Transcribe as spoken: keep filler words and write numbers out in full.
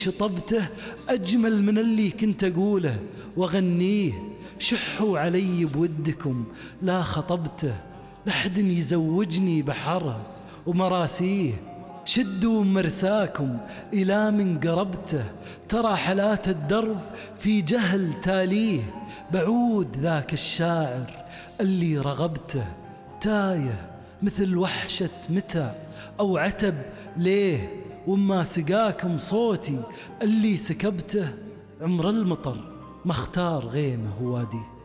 شطبته أجمل من اللي كنت أقوله وأغنيه. شحوا علي بودكم لا خطبته، لحد يزوجني بحره ومراسيه. شدوا مرساكم إلى من قربته، ترى حلات الدرب في جهل تاليه. بعود ذاك الشاعر اللي رغبته، تايه مثل وحشة متى أو عتب ليه. وما سقاكم صوتي اللي سكبته، عمر المطر ما اختار غيمه واديه.